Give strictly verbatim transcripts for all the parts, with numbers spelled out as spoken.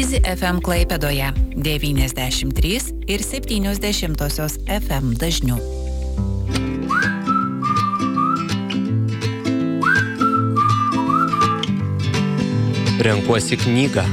Easy F M Klaipėdoje devyniasdešimt trys ir septynios dešimtosios F M dažniu. Renkuosi knygą.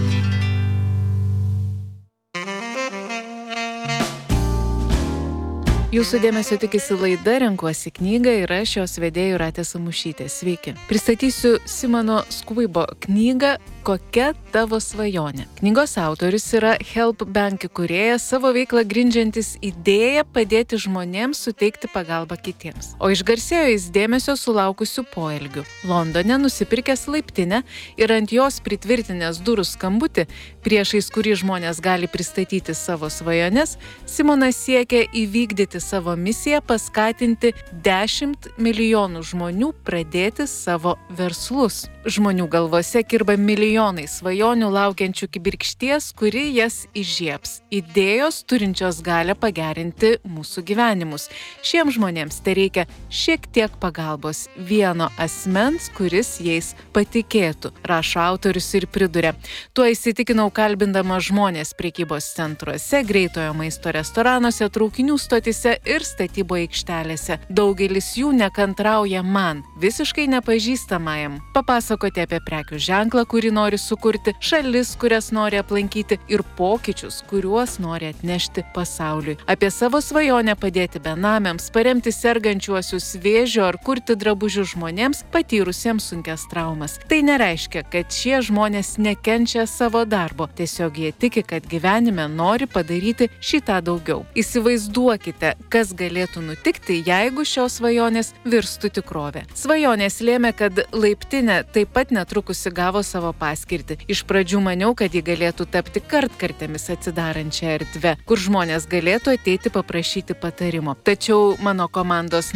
Jūsų dėmesio tikisi laida Renkuosi knygą ir aš jos vedėjų Jūratė Samušytė. Sveiki. Pristatysiu Simono Skvibo knygą Kokia tavo svajonė. Knygos autorius yra Help Bank įkūrėjas, savo veiklą grindžiantis idėją padėti žmonėms suteikti pagalbą kitiems. O išgarsėjo jis dėmesio sulaukusių poelgių. Londone nusipirkęs laiptinę ir ant jos pritvirtinęs durų skambutį, priešais kurį žmonės gali pristatyti savo svajones, Simonas siekia įvykdyti savo misiją paskatinti dešimt milijonų žmonių pradėti savo verslus. Žmonių galvose kirba milijonai svajonių laukiančių kibirkšties, kuri jas įžiebs. Idėjos turinčios galią pagerinti mūsų gyvenimus. Šiems žmonėms tai reikia šiek tiek pagalbos vieno asmens, kuris jais patikėtų, rašo autorius ir priduria. Tuo įsitikinau kalbindama žmonės prekybos centruose, greitojo maisto restoranuose, traukinių stotyse ir statybų aikštelėse. Daugelis jų nekantrauja man, visiškai nepažįstamajam, papasakoti apie prekių ženklą, kurį nori sukurti, šalis, kurias nori aplankyti ir pokyčius, kuriuos nori atnešti pasauliui. Apie savo svajonę padėti benamiams, paremti sergančiuosius vėžiu ar kurti drabužių žmonėms patyrusiems sunkias traumas. Tai nereiškia, kad šie žmonės nekenčia savo darbo. Tiesiog jie tiki, kad gyvenime nori padaryti šitą daugiau. Įsivaizduokite, kas galėtų nutikti, jeigu šios svajonės virstų tikrovė. Svajonės lėmė, kad laiptinė taip pat netrukus įgavo savo paskirtį. Iš pradžių maniau, kad ji galėtų tapti kartkartėmis atsidarančią erdvę, kur žmonės galėtų ateiti paprašyti patarimo. Tačiau mano komandos